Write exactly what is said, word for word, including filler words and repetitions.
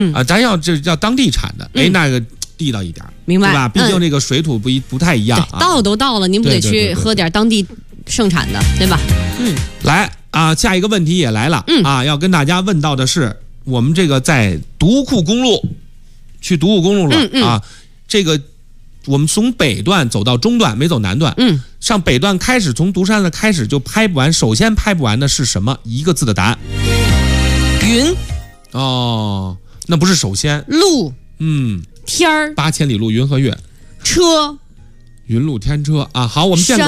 嗯啊，咱要这要当地产的，哎， 嗯那个地道一点， 明白对吧？毕竟这个水土不一不太一样啊。 到都到了，您不得去对对对对喝点当地盛产的，对吧？嗯， 来啊，下一个问题也来了， 嗯啊，要跟大家问到的是，我们这个在独库公路，去独库公路了、 嗯嗯啊，这个我们从北段走到中段，没走南段， 嗯， 上北段开始，从独山的开始就拍不完，首先拍不完的是什么？一个字的答案。 云哦，那不是首先， 路嗯， 天儿八千里路云和月， 车云路天车啊。好，我们间隔